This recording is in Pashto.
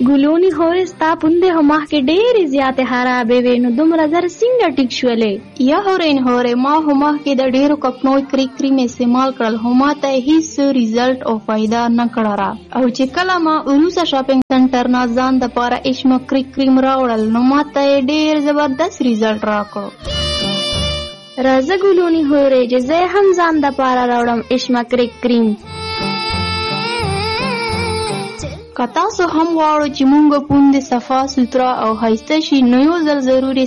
ګلونی هورې ستا پوندې خو مخکې ډېرې زیاتې خرابې وې، نو دومره زر څنګه ټیک شولې؟ یا هورین هورې ما خو مخکې د ډېرو کپنو کریم استعمال کړل، خو ما ته هیڅ ریزلټ او فایده نه کړه را. او چې کله ما وروسته شاپینګ سنټر نه ځان دپاره اشمکریک کریم راوړل، نو ما ته یې ډېر زبردست ریزلټ راکړو. راځه ګلونی هورې چې زه هم ځان دپاره راوړم اشمکریک کریم. که تاسو هم غواړو چې مونږ پوندې صفا سوتره او ښایسته شي، نو یو ځل ضروري